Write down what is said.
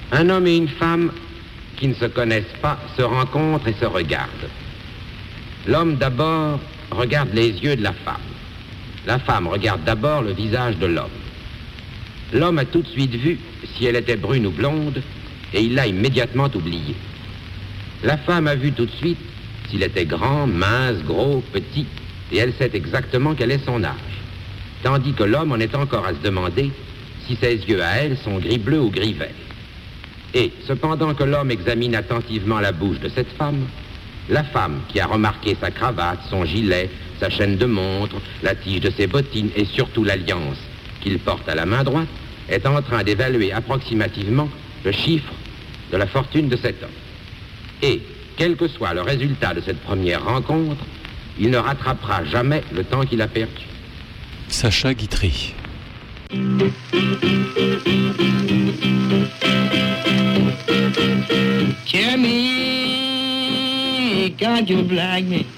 Un homme et une femme qui ne se connaissent pas se rencontrent et se regardent. L'homme d'abord regarde les yeux de la femme. La femme regarde d'abord le visage de l'homme. L'homme a tout de suite vu si elle était brune ou blonde et il l'a immédiatement oubliée. La femme a vu tout de suite s'il était grand, mince, gros, petit, et elle sait exactement quel est son âge. Tandis que l'homme en est encore à se demander si ses yeux à elle sont gris-bleu ou gris-vert. Et, cependant que l'homme examine attentivement la bouche de cette femme, la femme qui a remarqué sa cravate, son gilet, sa chaîne de montre, la tige de ses bottines et surtout l'alliance qu'il porte à la main droite, est en train d'évaluer approximativement le chiffre de la fortune de cet homme. Et, quel que soit le résultat de cette première rencontre, il ne rattrapera jamais le temps qu'il a perdu. Sacha Guitry. Tell me, God, you like me.